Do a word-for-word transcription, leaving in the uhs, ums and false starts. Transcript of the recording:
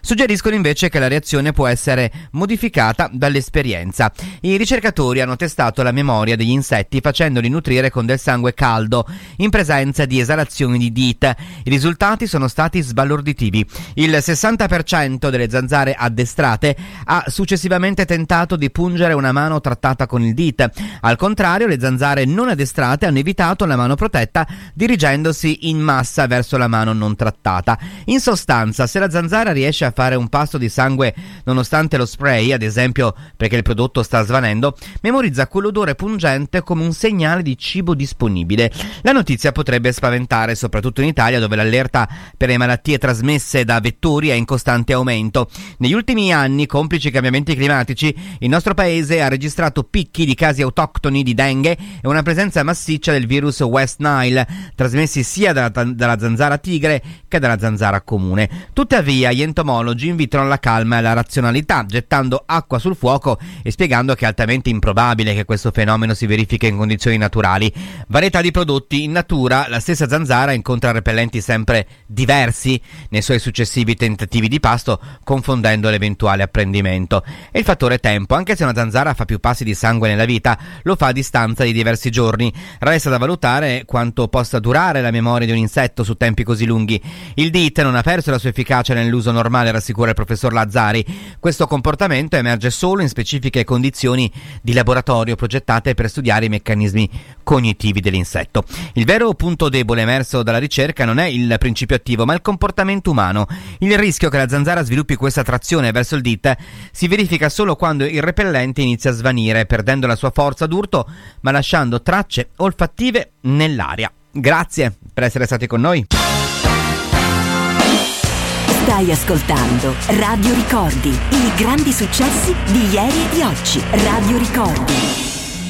suggeriscono invece che la reazione può essere modificata dall'esperienza. I ricercatori hanno testato la memoria degli insetti facendoli nutrire con del sangue caldo in presenza di esalazioni di D I T. I risultati sono stati sbalorditivi. Il sessanta per cento delle zanzare addestrate ha successivamente tentato di pungere una mano trattata con il D I T. Al contrario, le zanzare non addestrate hanno evitato la mano protetta dirigendosi in massa verso la mano non trattata. In sostanza, se la zanzara riesce a fare un passo di sangue nonostante lo spray, ad esempio perché il prodotto sta svanendo, memorizza quell'odore pungente come un segnale di cibo disponibile. La notizia potrebbe spaventare, soprattutto in Italia, dove l'allerta per le malattie trasmesse da vettori è in costante aumento. Negli ultimi anni, complici i cambiamenti climatici, il nostro paese ha registrato picchi di casi autoctoni di dengue e una presenza massiccia del virus West Nile, trasmessi sia dalla, dalla zanzara tigre che dalla zanzara comune. Tuttavia, gli entomologi invitano alla calma e alla razionalità, gettando acqua sul fuoco e spiegando che è altamente improbabile che questo fenomeno si verifichi in condizioni naturali. Varietà di prodotti in natura, la stessa zanzara incontra repellenti sempre diversi nei suoi successivi tentativi di pasto, confondendo l'eventuale apprendimento. E il fattore tempo: anche se una zanzara fa più passi di sangue nella vita, lo fa a distanza di diversi giorni. Resta da valutare quanto possa durare la memoria di un insetto su tempi così lunghi. Il D I T non ha perso la sua efficacia nell'uso normale, rassicura il professor Lazzari. Questo comportamento emerge solo in specifiche condizioni di laboratorio progettate per studiare i meccanismi cognitivi dell'insetto. Il vero punto debole emerso dalla ricerca non è il principio attivo, ma il comportamento umano. Il rischio che la zanzara sviluppi questa attrazione verso il D I T si verifica solo quando il repellente inizia a svanire, perdendo la sua forza d'urto, ma lasciando tracce olfattive nell'aria. Grazie per essere stati con noi. Stai ascoltando Radio Ricordi, i grandi successi di ieri e di oggi. Radio Ricordi.